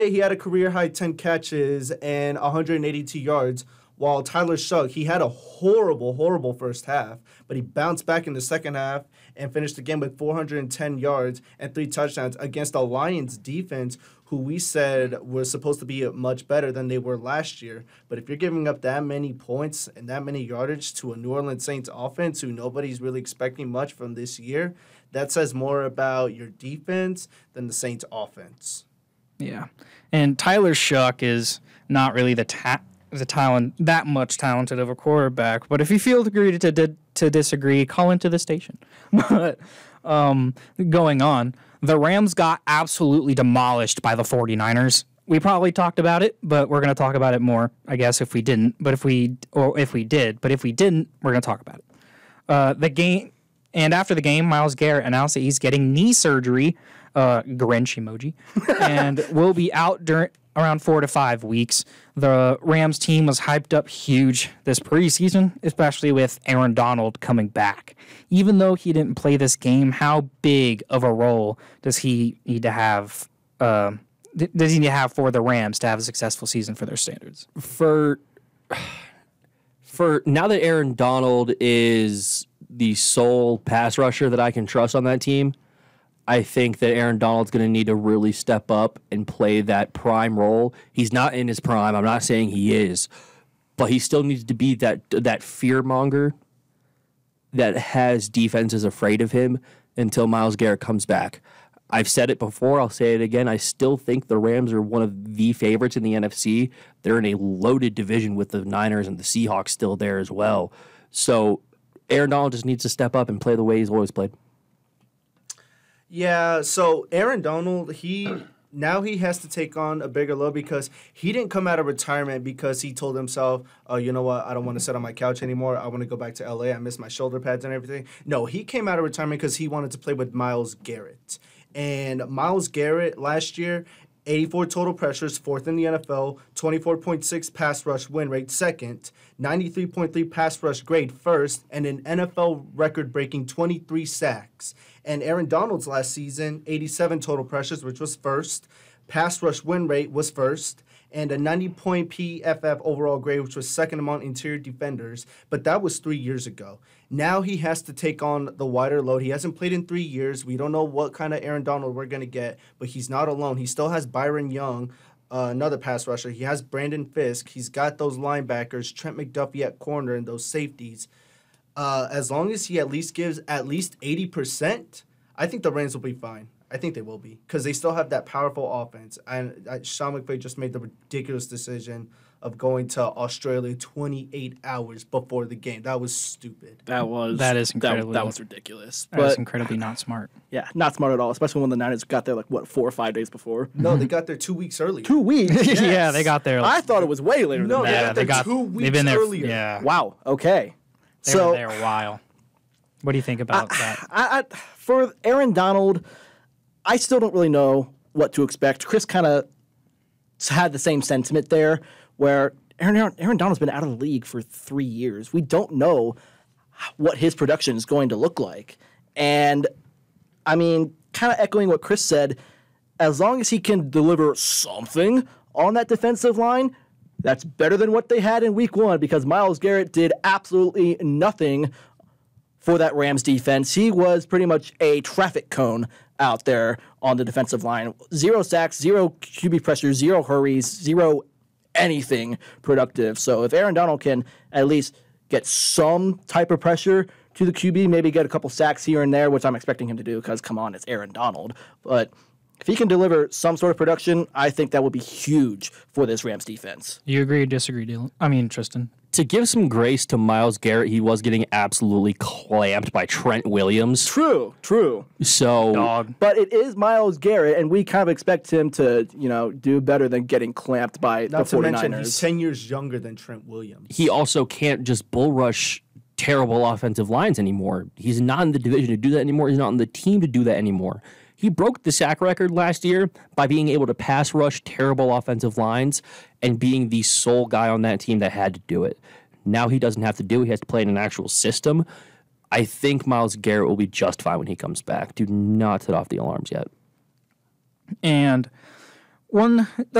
he had a career-high 10 catches and 182 yards, while Tyler Shuck, he had a horrible, horrible first half, but he bounced back in the second half and finished the game with 410 yards and 3 touchdowns against the Lions defense, who we said was supposed to be much better than they were last year. But if you're giving up that many points and that many yardage to a New Orleans Saints offense who nobody's really expecting much from this year, that says more about your defense than the Saints offense. Yeah. And Tyler Shuck is not really the talent, that much talented of a quarterback. But if you feel agree to disagree, call into the station. But going on, the Rams got absolutely demolished by the 49ers. We probably talked about it, but we're going to talk about it more, I guess, if we didn't. But if we did, but if we didn't, we're going to talk about it. The game, and after the game, Myles Garrett announced that he's getting knee surgery, Grinch emoji, and will be out around 4 to 5 weeks. The Rams team was hyped up huge this preseason, especially with Aaron Donald coming back. Even though he didn't play this game, how big of a role does he need to have? For the Rams to have a successful season for their standards? For now that Aaron Donald is the sole pass rusher that I can trust on that team, I think that Aaron Donald's going to need to really step up and play that prime role. He's not in his prime. I'm not saying he is, but he still needs to be that fear monger that has defenses afraid of him until Myles Garrett comes back. I've said it before. I'll say it again. I still think the Rams are one of the favorites in the NFC. They're in a loaded division with the Niners and the Seahawks still there as well. So Aaron Donald just needs to step up and play the way he's always played. Yeah, so Aaron Donald, he has to take on a bigger load because he didn't come out of retirement because he told himself, oh, you know what, I don't want to sit on my couch anymore. I want to go back to L.A. I miss my shoulder pads and everything. No, he came out of retirement because he wanted to play with Myles Garrett. And Myles Garrett last year, 84 total pressures, 4th in the NFL, 24.6 pass rush win rate, 2nd, 93.3 pass rush grade, 1st, and an NFL record-breaking 23 sacks. And Aaron Donald's last season, 87 total pressures, which was 1st, pass rush win rate was 1st, and a 90-point PFF overall grade, which was 2nd among interior defenders, but that was 3 years ago. Now he has to take on the wider load. He hasn't played in 3 years. We don't know what kind of Aaron Donald we're going to get, but he's not alone. He still has Byron Young, another pass rusher. He has Brandon Fisk. He's got those linebackers, Trent McDuffie at corner, and those safeties. As long as he at least gives at least 80%, I think the Rams will be fine. I think they will be because they still have that powerful offense. And Sean McVay just made the ridiculous decision of going to Australia 28 hours before the game. That was stupid. That is incredibly. That was ridiculous. That is incredibly not smart. Yeah, not smart at all, especially when the Niners got there 4 or 5 days before. No, they got there 2 weeks earlier. 2 weeks? Yes. Yeah, they got there. I thought it was way later than that. They got there 2 weeks they've been there, earlier. Yeah. Wow, okay. They were there a while. What do you think about that? For Aaron Donald, I still don't really know what to expect. Chris kind of had the same sentiment there, where Aaron Donald's been out of the league for 3 years. We don't know what his production is going to look like. And, I mean, kind of echoing what Chris said, as long as he can deliver something on that defensive line, that's better than what they had in week 1 because Myles Garrett did absolutely nothing for that Rams defense. He was pretty much a traffic cone out there on the defensive line. 0 sacks, 0 QB pressure, 0 hurries, 0 anything productive. So if Aaron Donald can at least get some type of pressure to the QB, maybe get a couple sacks here and there, which I'm expecting him to do because, come on, it's Aaron Donald. But if he can deliver some sort of production, I think that would be huge for this Rams defense. You agree or disagree, Dylan? Tristan. To give some grace to Myles Garrett, he was getting absolutely clamped by Trent Williams. True. So, Dog. But it is Myles Garrett, and we kind of expect him to, do better than getting clamped by the 49ers. Not to mention, he's 10 years younger than Trent Williams. he also can't just bull rush terrible offensive lines anymore. He's not in the division to do that anymore. He's not on the team to do that anymore. He broke the sack record last year by being able to pass rush terrible offensive lines and being the sole guy on that team that had to do it. Now he doesn't have to do it. He has to play in an actual system. I think Myles Garrett will be just fine when he comes back. Do not set off the alarms yet. And one